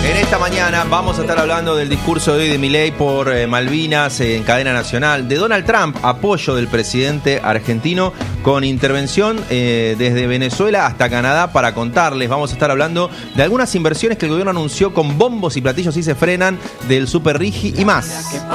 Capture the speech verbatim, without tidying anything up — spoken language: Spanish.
En esta mañana vamos a estar hablando del discurso de hoy de Milei por eh, Malvinas eh, en cadena nacional, de Donald Trump, apoyo del presidente argentino con intervención eh, desde Venezuela hasta Canadá para contarles. Vamos a estar hablando de algunas inversiones que el gobierno anunció con bombos y platillos y se frenan, del Super Rigi y más.